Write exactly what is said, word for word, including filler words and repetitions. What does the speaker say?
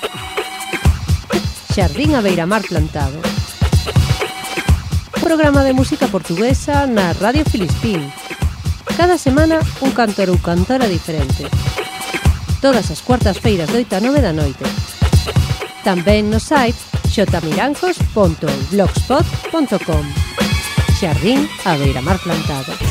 Xardín a Beiramar Plantado. Programa de música portuguesa na Radio Filispín. Cada semana un cantor ou cantora diferente. Todas as cuartas feiras de oito a nove da noite. Tamén no site xotamiranjos punto blogspot punto com. Xardín a Beiramar Plantado.